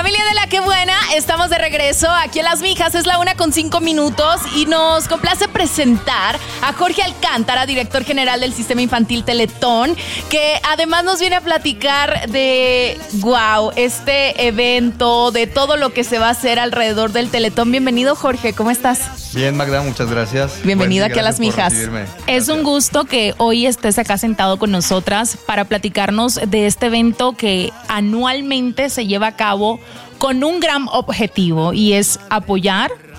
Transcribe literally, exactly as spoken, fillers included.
Familia de la que buena, estamos de regreso aquí en Las Mijas, es la una con cinco minutos y nos complace presentar a Jorge Alcántara, director general del Sistema Infantil Teletón, que además nos viene a platicar de, wow, este evento, de todo lo que se va a hacer alrededor del Teletón. Bienvenido, Jorge, ¿cómo estás? Bien, Magda, muchas gracias. Bienvenido Wendy, aquí a Las Mijas. Es un gusto que hoy estés acá sentado con nosotras para platicarnos de este evento que anualmente se lleva a cabo con un gran objetivo y es apoyar